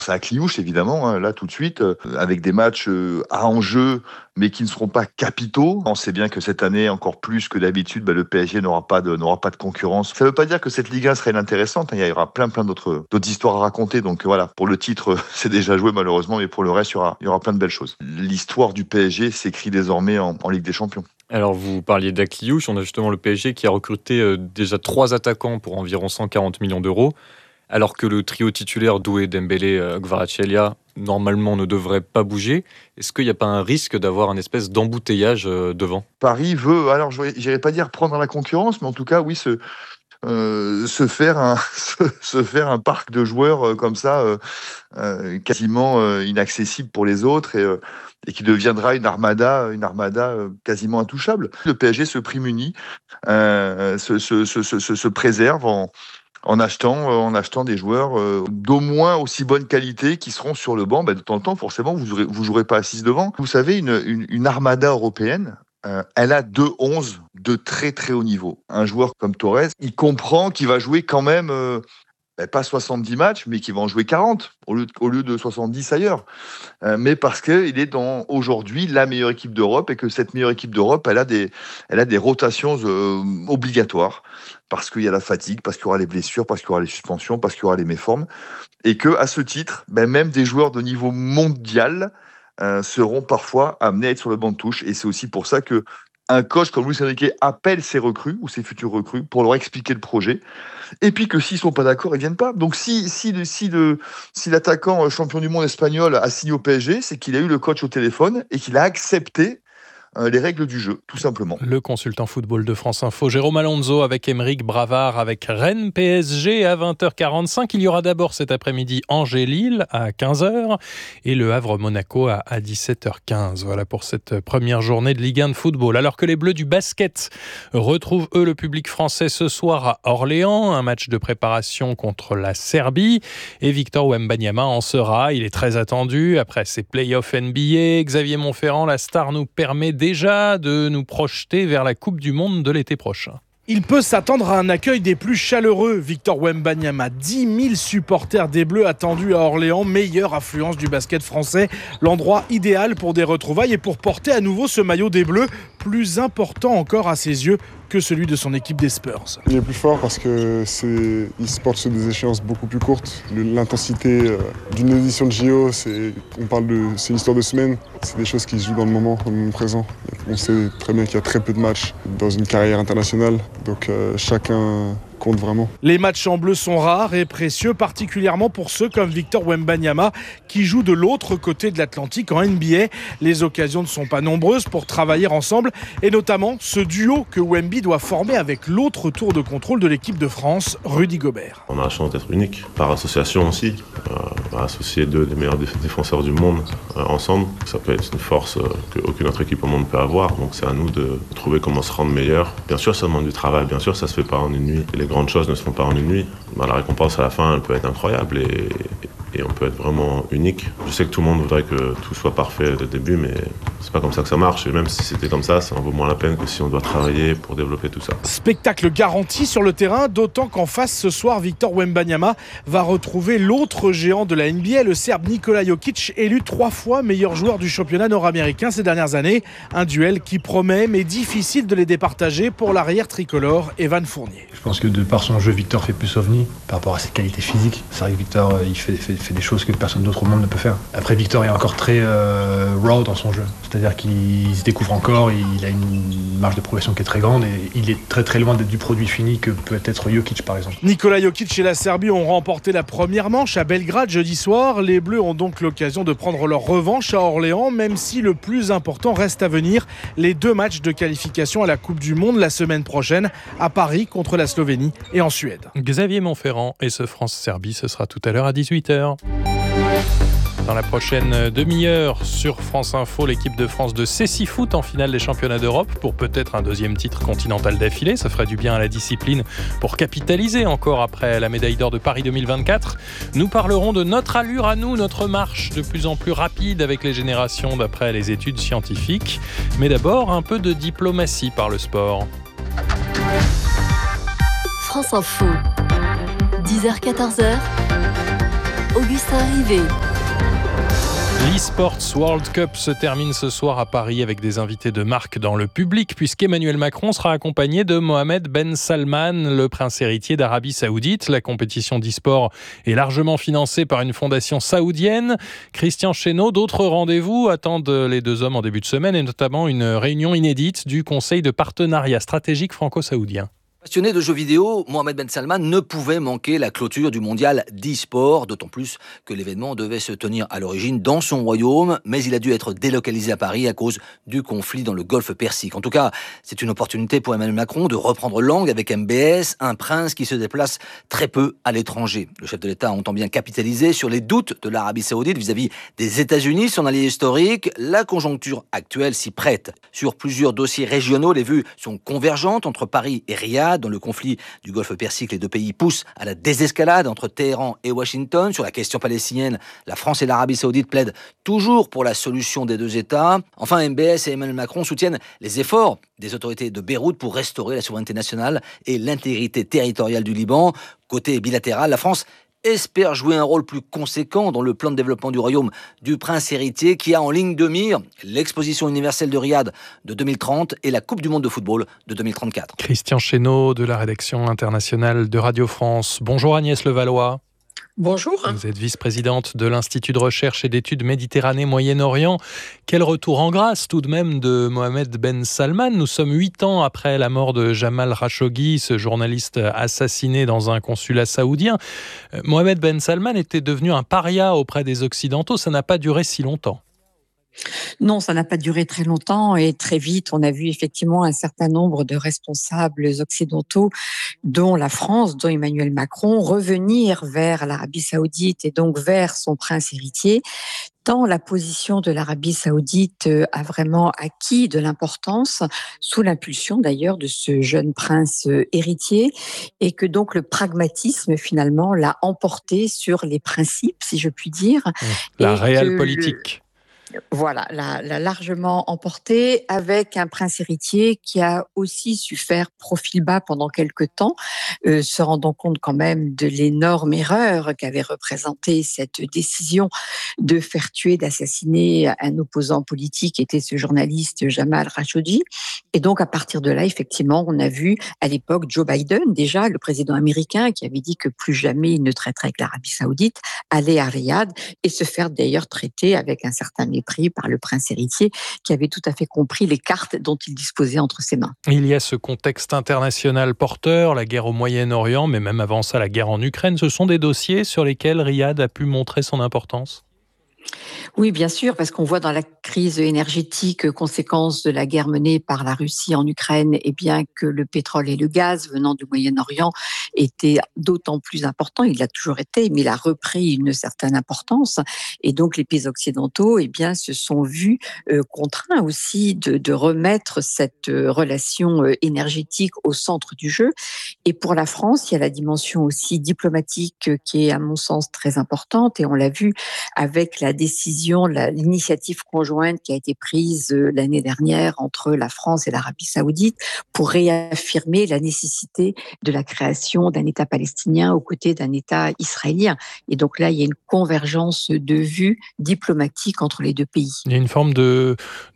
Ça cliouche évidemment, hein, là tout de suite, avec des matchs à enjeu, mais qui ne seront pas capitaux. On sait bien que cette année, encore plus que d'habitude, le PSG n'aura pas de concurrence. Ça ne veut pas dire que cette Ligue 1 serait inintéressante, hein, il y aura plein d'autres histoires à raconter. Donc voilà, pour le titre, c'est déjà joué malheureusement, mais pour le reste, il y aura plein de belles choses. L'histoire du PSG s'écrit désormais en Ligue des Champions. Alors, vous parliez d'Akliouche, on a justement le PSG qui a recruté déjà 3 attaquants pour environ 140 millions d'euros. Alors que le trio titulaire Doué, Dembélé, Kvaratskhelia, normalement ne devrait pas bouger. Est-ce qu'il n'y a pas un risque d'avoir un espèce d'embouteillage devant ? Paris veut, alors je n'irais pas dire prendre la concurrence, mais en tout cas, oui, se faire un parc de joueurs comme ça, quasiment inaccessible pour les autres et qui deviendra une armada quasiment intouchable. Le PSG se prémunit, se préserve en achetant des joueurs d'au moins aussi bonne qualité qui seront sur le banc. De temps en temps, forcément, vous jouerez pas à 6 devant. Vous savez, une armada européenne, elle a 2-11 de très très haut niveau. Un joueur comme Torres, il comprend qu'il va jouer quand même pas 70 matchs, mais qu'il va en jouer 40 au lieu de 70 ailleurs. Mais parce qu'il est dans aujourd'hui la meilleure équipe d'Europe et que cette meilleure équipe d'Europe, elle a des rotations obligatoires. Parce qu'il y a la fatigue, parce qu'il y aura les blessures, parce qu'il y aura les suspensions, parce qu'il y aura les méformes. Et qu'à ce titre, même des joueurs de niveau mondial seront parfois amenés à être sur le banc de touche. Et c'est aussi pour ça que un coach comme Luis Enrique appelle ses recrues ou ses futurs recrues pour leur expliquer le projet. Et puis que s'ils ne sont pas d'accord, ils ne viennent pas. Donc si l'attaquant champion du monde espagnol a signé au PSG, c'est qu'il a eu le coach au téléphone et qu'il a accepté les règles du jeu, tout simplement. Le consultant football de France Info, Jérôme Alonso, avec Émeric Bravard, avec Rennes PSG à 20h45. Il y aura d'abord cet après-midi Angers-Lille à 15h et Le Havre-Monaco à 17h15. Voilà pour cette première journée de Ligue 1 de football. Alors que les Bleus du basket retrouvent, eux, le public français ce soir à Orléans. Un match de préparation contre la Serbie. Et Victor Wembanyama en sera. Il est très attendu. Après ses playoffs NBA, Xavier Montferrand, la star, nous permet déjà de nous projeter vers la Coupe du Monde de l'été prochain. Il peut s'attendre à un accueil des plus chaleureux. Victor Wembanyama, 10 000 supporters des Bleus attendus à Orléans, meilleure affluence du basket français. L'endroit idéal pour des retrouvailles et pour porter à nouveau ce maillot des Bleus, plus important encore à ses yeux que celui de son équipe des Spurs. Il est plus fort parce qu'il se porte sur des échéances beaucoup plus courtes. L'intensité d'une édition de JO, c'est une histoire de semaines. C'est des choses qui se jouent dans le moment présent. On sait très bien qu'il y a très peu de matchs dans une carrière internationale, donc chacun compte vraiment. Les matchs en bleu sont rares et précieux, particulièrement pour ceux comme Victor Wembanyama qui joue de l'autre côté de l'Atlantique en NBA. Les occasions ne sont pas nombreuses pour travailler ensemble et notamment ce duo que Wemby doit former avec l'autre tour de contrôle de l'équipe de France, Rudy Gobert. On a la chance d'être unique, par association aussi, associer deux des meilleurs défenseurs du monde ensemble. Ça peut être une force qu'aucune autre équipe au monde peut avoir, donc c'est à nous de trouver comment se rendre meilleur. Bien sûr, ça demande du travail, bien sûr, ça se fait pas en une nuit. Les grandes choses ne se font pas en une nuit. La récompense à la fin, elle peut être incroyable et on peut être vraiment unique. Je sais que tout le monde voudrait que tout soit parfait dès le début, mais c'est pas comme ça que ça marche. Et même si c'était comme ça en vaut moins la peine que si on doit travailler pour développer tout ça. Spectacle garanti sur le terrain, d'autant qu'en face ce soir, Victor Wembanyama va retrouver l'autre géant de la NBA, le Serbe Nikola Jokic, élu 3 fois meilleur joueur du championnat nord-américain ces dernières années. Un duel qui promet, mais difficile de les départager pour l'arrière tricolore Evan Fournier. Je pense que de par son jeu, Victor fait plus ovni par rapport à ses qualités physiques. C'est vrai que Victor, il fait des choses que personne d'autre au monde ne peut faire. Après, Victor est encore très raw dans son jeu. C'est-à-dire qu'il se découvre encore, il a une marge de progression qui est très grande et il est très très loin d'être du produit fini que peut être Jokic par exemple. Nikola Jokic et la Serbie ont remporté la première manche à Belgrade jeudi soir. Les Bleus ont donc l'occasion de prendre leur revanche à Orléans, même si le plus important reste à venir. Les 2 matchs de qualification à la Coupe du Monde la semaine prochaine à Paris contre la Slovénie et en Suède. Xavier Montferrand et ce France-Serbie, ce sera tout à l'heure à 18h. Dans la prochaine demi-heure sur France Info, l'équipe de France de cécifoot en finale des championnats d'Europe pour peut-être un 2e titre continental d'affilée. Ça ferait du bien à la discipline pour capitaliser encore après la médaille d'or de Paris 2024. Nous parlerons de notre allure à nous, notre marche de plus en plus rapide avec les générations d'après les études scientifiques. Mais d'abord, un peu de diplomatie par le sport. France Info, 10h-14h, Augustin Rivet. L'e-Sports World Cup se termine ce soir à Paris avec des invités de marque dans le public, puisqu'Emmanuel Macron sera accompagné de Mohamed Ben Salman, le prince héritier d'Arabie Saoudite. La compétition d'e-sport est largement financée par une fondation saoudienne. Christian Chesneau, d'autres rendez-vous attendent les deux hommes en début de semaine, et notamment une réunion inédite du Conseil de partenariat stratégique franco-saoudien. Passionné de jeux vidéo, Mohamed Ben Salman ne pouvait manquer la clôture du mondial d'e-sport, d'autant plus que l'événement devait se tenir à l'origine dans son royaume, mais il a dû être délocalisé à Paris à cause du conflit dans le golfe Persique. En tout cas, c'est une opportunité pour Emmanuel Macron de reprendre langue avec MBS, un prince qui se déplace très peu à l'étranger. Le chef de l'État entend bien capitaliser sur les doutes de l'Arabie Saoudite vis-à-vis des États-Unis, son allié historique. La conjoncture actuelle s'y prête. Sur plusieurs dossiers régionaux, les vues sont convergentes entre Paris et Riyad. Dans le conflit du golfe Persique, les deux pays poussent à la désescalade entre Téhéran et Washington. Sur la question palestinienne, la France et l'Arabie Saoudite plaident toujours pour la solution des deux États. Enfin, MBS et Emmanuel Macron soutiennent les efforts des autorités de Beyrouth pour restaurer la souveraineté nationale et l'intégrité territoriale du Liban. Côté bilatéral, la France espère jouer un rôle plus conséquent dans le plan de développement du royaume du prince héritier qui a en ligne de mire l'exposition universelle de Riyad de 2030 et la Coupe du monde de football de 2034. Christian Chesneau de la rédaction internationale de Radio France. Bonjour Agnès Levallois. Bonjour. Vous êtes vice-présidente de l'Institut de recherche et d'études Méditerranée-Moyen-Orient. Quel retour en grâce tout de même de Mohamed Ben Salman. Nous sommes 8 ans après la mort de Jamal Khashoggi, ce journaliste assassiné dans un consulat saoudien. Mohamed Ben Salman était devenu un paria auprès des Occidentaux. Ça n'a pas duré si longtemps. Non, ça n'a pas duré très longtemps et très vite, on a vu effectivement un certain nombre de responsables occidentaux, dont la France, dont Emmanuel Macron, revenir vers l'Arabie Saoudite et donc vers son prince héritier, tant la position de l'Arabie Saoudite a vraiment acquis de l'importance sous l'impulsion d'ailleurs de ce jeune prince héritier et que donc le pragmatisme finalement l'a emporté sur les principes, si je puis dire. La réelle politique. Voilà, l'a largement emporté avec un prince héritier qui a aussi su faire profil bas pendant quelque temps, se rendant compte quand même de l'énorme erreur qu'avait représentée cette décision de faire tuer, d'assassiner un opposant politique qui était ce journaliste Jamal Khashoggi. Et donc à partir de là, effectivement, on a vu à l'époque Joe Biden, déjà le président américain, qui avait dit que plus jamais il ne traiterait avec l'Arabie Saoudite, aller à Riyad et se faire d'ailleurs traiter avec un certain mépris par le prince héritier qui avait tout à fait compris les cartes dont il disposait entre ses mains. Il y a ce contexte international porteur, la guerre au Moyen-Orient, mais même avant ça, la guerre en Ukraine. Ce sont des dossiers sur lesquels Riyad a pu montrer son importance. Oui, bien sûr, parce qu'on voit dans la crise énergétique, conséquence de la guerre menée par la Russie en Ukraine, et bien que le pétrole et le gaz venant du Moyen-Orient étaient d'autant plus importants. Il l'a toujours été, mais il a repris une certaine importance. Et donc, les pays occidentaux, eh bien, se sont vus contraints aussi de remettre cette relation énergétique au centre du jeu. Et pour la France, il y a la dimension aussi diplomatique qui est, à mon sens, très importante. Et on l'a vu avec la décision, l'initiative conjointe qui a été prise l'année dernière entre la France et l'Arabie Saoudite pour réaffirmer la nécessité de la création d'un État palestinien aux côtés d'un État israélien. Et donc là, il y a une convergence de vues diplomatiques entre les deux pays. Il y a une forme de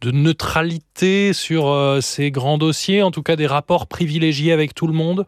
neutralité sur ces grands dossiers, en tout cas des rapports privilégiés avec tout le monde.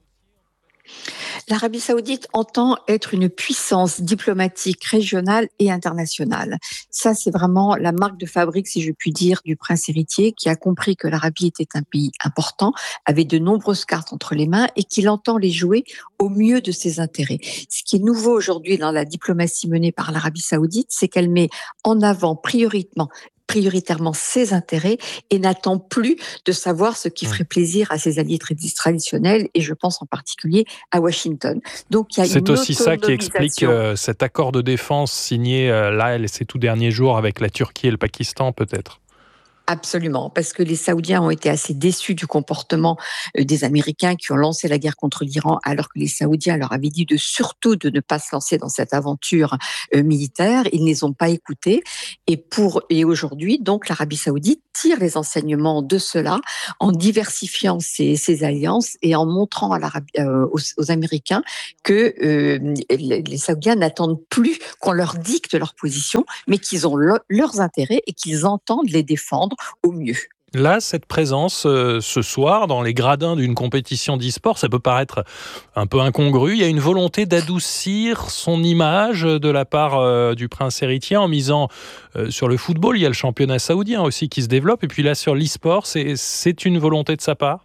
L'Arabie Saoudite entend être une puissance diplomatique régionale et internationale. Ça, c'est vraiment la marque de fabrique, si je puis dire, du prince héritier qui a compris que l'Arabie était un pays important, avait de nombreuses cartes entre les mains et qu'il entend les jouer au mieux de ses intérêts. Ce qui est nouveau aujourd'hui dans la diplomatie menée par l'Arabie Saoudite, c'est qu'elle met en avant prioritairement ses intérêts et n'attend plus de savoir ce qui ferait plaisir à ses alliés traditionnels et je pense en particulier à Washington. Donc, il y a c'est aussi ça qui explique cet accord de défense signé là ces tout derniers jours avec la Turquie et le Pakistan peut-être. Absolument, parce que les Saoudiens ont été assez déçus du comportement des Américains qui ont lancé la guerre contre l'Iran, alors que les Saoudiens leur avaient dit surtout de ne pas se lancer dans cette aventure militaire. Ils ne les ont pas écoutés. Et aujourd'hui, donc, l'Arabie Saoudite tire les enseignements de cela en diversifiant ses alliances et en montrant aux Américains que les Saoudiens n'attendent plus qu'on leur dicte leur position, mais qu'ils ont leurs intérêts et qu'ils entendent les défendre au mieux. Là, cette présence ce soir dans les gradins d'une compétition d'e-sport, ça peut paraître un peu incongru. Il y a une volonté d'adoucir son image de la part du prince héritier en misant sur le football. Il y a le championnat saoudien aussi qui se développe. Et puis là, sur l'e-sport, c'est une volonté de sa part.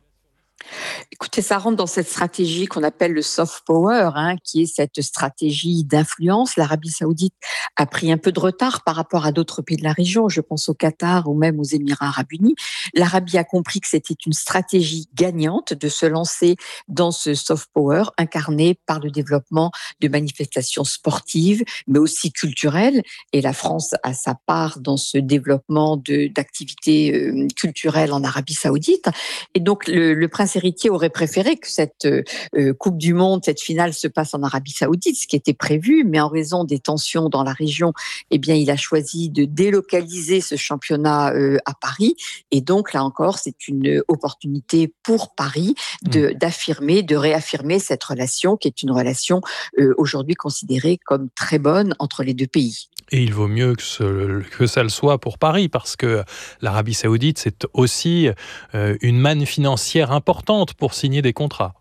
Écoutez, ça rentre dans cette stratégie qu'on appelle le soft power, qui est cette stratégie d'influence. L'Arabie saoudite a pris un peu de retard par rapport à d'autres pays de la région. Je pense au Qatar ou même aux Émirats arabes unis. L'Arabie a compris que c'était une stratégie gagnante de se lancer dans ce soft power incarné par le développement de manifestations sportives, mais aussi culturelles. Et la France a sa part dans ce développement d'activités culturelles en Arabie saoudite. Et donc, le prince héritier aurait préféré que cette Coupe du Monde, cette finale se passe en Arabie Saoudite, ce qui était prévu, mais en raison des tensions dans la région, il a choisi de délocaliser ce championnat à Paris. Et donc, là encore, c'est une opportunité pour Paris de réaffirmer cette relation, qui est une relation aujourd'hui considérée comme très bonne entre les deux pays. Et il vaut mieux que ça le soit pour Paris, parce que l'Arabie saoudite, c'est aussi une manne financière importante pour signer des contrats.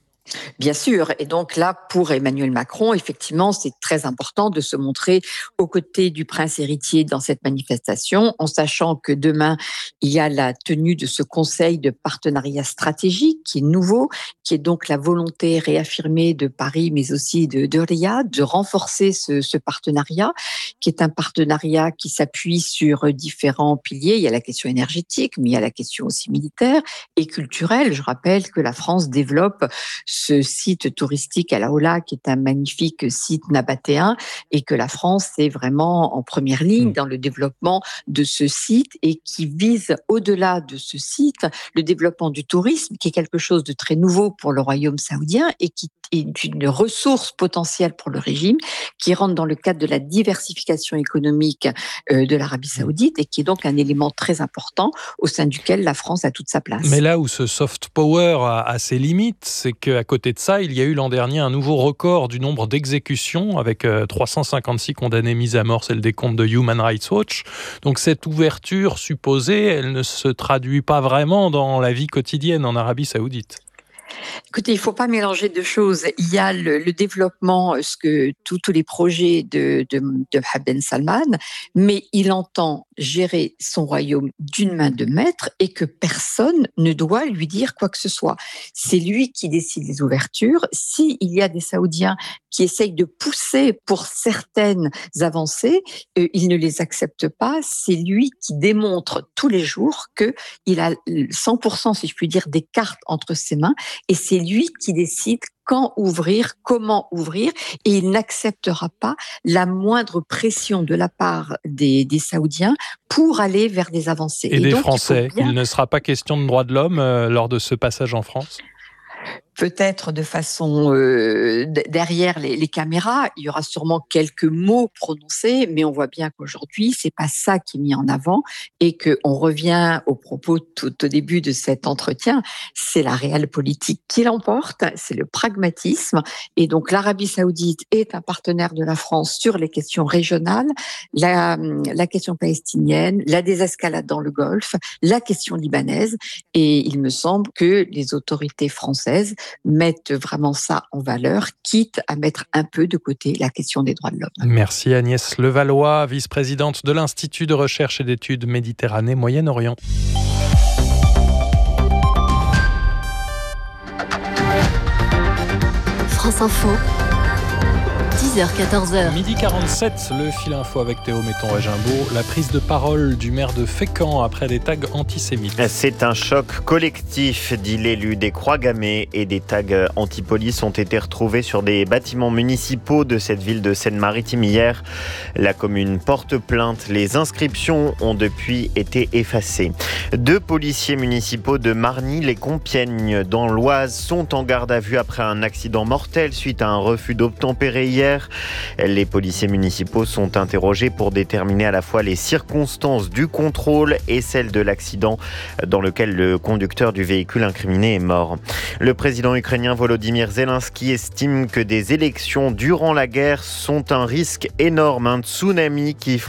Bien sûr, et donc là, pour Emmanuel Macron, effectivement, c'est très important de se montrer aux côtés du prince héritier dans cette manifestation, en sachant que demain, il y a la tenue de ce conseil de partenariat stratégique qui est nouveau, qui est donc la volonté réaffirmée de Paris, mais aussi de Riyad, de renforcer ce partenariat, qui est un partenariat qui s'appuie sur différents piliers. Il y a la question énergétique, mais il y a la question aussi militaire et culturelle. Je rappelle que la France développe ce site touristique à La Hola, qui est un magnifique site nabatéen, et que la France est vraiment en première ligne dans le développement de ce site et qui vise, au-delà de ce site, le développement du tourisme, qui est quelque chose de très nouveau pour le royaume saoudien et qui est une ressource potentielle pour le régime, qui rentre dans le cadre de la diversification économique de l'Arabie saoudite et qui est donc un élément très important au sein duquel la France a toute sa place. Mais là où ce soft power a ses limites, c'est qu'à côté de ça, il y a eu l'an dernier un nouveau record du nombre d'exécutions avec 356 condamnés mis à mort, c'est le décompte de Human Rights Watch. Donc cette ouverture supposée, elle ne se traduit pas vraiment dans la vie quotidienne en Arabie saoudite. Écoutez, il ne faut pas mélanger deux choses. Il y a le développement, tous les projets de Mohammed Ben Salman, mais il entend gérer son royaume d'une main de maître et que personne ne doit lui dire quoi que ce soit. C'est lui qui décide des ouvertures. S'il y a des Saoudiens qui essayent de pousser pour certaines avancées, il ne les accepte pas. C'est lui qui démontre tous les jours qu'il a 100%, si je puis dire, des cartes entre ses mains. Et c'est lui qui décide quand ouvrir, comment ouvrir, et il n'acceptera pas la moindre pression de la part des Saoudiens pour aller vers des avancées. Et des Français, il ne sera pas question de droits de l'homme lors de ce passage en France ? Peut-être de façon derrière les caméras, il y aura sûrement quelques mots prononcés, mais on voit bien qu'aujourd'hui, c'est pas ça qui est mis en avant et qu'on revient au propos tout au début de cet entretien, c'est la réelle politique qui l'emporte, c'est le pragmatisme. Et donc l'Arabie saoudite est un partenaire de la France sur les questions régionales, la question palestinienne, la désescalade dans le Golfe, la question libanaise. Et il me semble que les autorités françaises mettent vraiment ça en valeur, quitte à mettre un peu de côté la question des droits de l'homme. Merci Agnès Levallois, vice-présidente de l'Institut de recherche et d'études Méditerranée-Moyen-Orient. France Info, 10h-14h. Midi 47, le fil info avec Théo Metton-Régimbaud. La prise de parole du maire de Fécamp après des tags antisémites. C'est un choc collectif, dit l'élu. Des croix gammées et des tags anti-police ont été retrouvés sur des bâtiments municipaux de cette ville de Seine-Maritime hier. La commune porte plainte. Les inscriptions ont depuis été effacées. 2 policiers municipaux de Marny-les-Compiègnes dans l'Oise sont en garde à vue après un accident mortel suite à un refus d'obtempérer hier. volontaire. Les policiers municipaux sont interrogés pour déterminer à la fois les circonstances du contrôle et celles de l'accident dans lequel le conducteur du véhicule incriminé est mort. Le président ukrainien Volodymyr Zelensky estime que des élections durant la guerre sont un risque énorme, un tsunami qui